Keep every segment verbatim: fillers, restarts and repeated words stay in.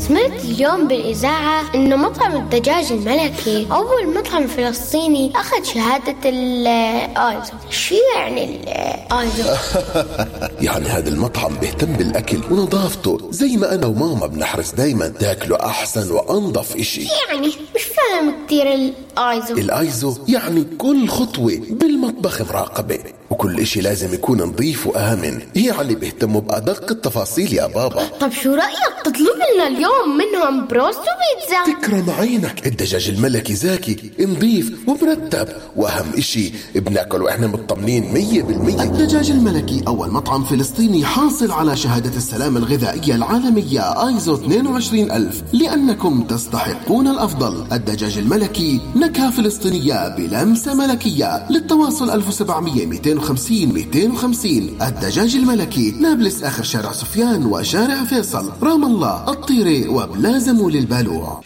سمعت اليوم بالإذاعة إنه مطعم الدجاج الملكي أول مطعم فلسطيني أخذ شهادة الآيزو. شو يعني الآيزو؟ يعني هذا المطعم بيهتم بالأكل ونظافته زي ما أنا وماما بنحرص دايما تاكله أحسن وأنظف إشي. يعني مش فاهم كتير الآيزو. الآيزو يعني كل خطوة بالمطبخ مراقبة، وكل إشي لازم يكون نظيف وآمن. يعني بيهتموا بأدق التفاصيل يا بابا. طب شو رأيك تطلب لنا اليوم منهم بروست وبيتزا؟ تكرم عينك، الدجاج الملكي زاكي نظيف ومرتب، وأهم إشي بناكل وإحنا مطمنين مية بالمية. الدجاج الملكي أول مطعم فلسطيني حاصل على شهادة السلامة الغذائية العالمية آيزو اثنين وعشرين ألف، لأنكم تستحقون الأفضل. الدجاج الملكي نكهة فلسطينية بلمسة ملكية. للتواصل ألف وسبعمية مئتين وخمسين مئتين وخمسين. الدجاج الملكي، نابلس آخر شارع سفيان وشارع فيصل، رام الله، الطيرة وبلازا مول البالوع.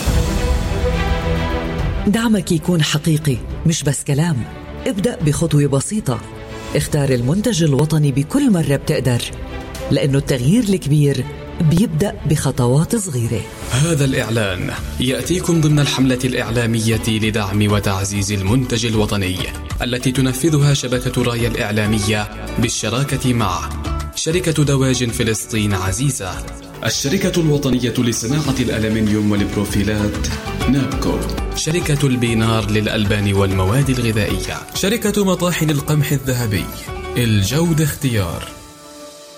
دعمك يكون حقيقي مش بس كلام. ابدأ بخطوة بسيطة، اختار المنتج الوطني بكل مرة بتقدر، لأنه التغيير الكبير بيبدأ بخطوات صغيرة. هذا الإعلان يأتيكم ضمن الحملة الإعلامية لدعم وتعزيز المنتج الوطني التي تنفذها شبكة رايا الإعلامية بالشراكة مع شركة دواجن فلسطين عزيزة، الشركة الوطنية لصناعة الألمنيوم والبروفيلات نابكو، شركة البينار للألبان والمواد الغذائية، شركة مطاحن القمح الذهبي، الجودة اختيار.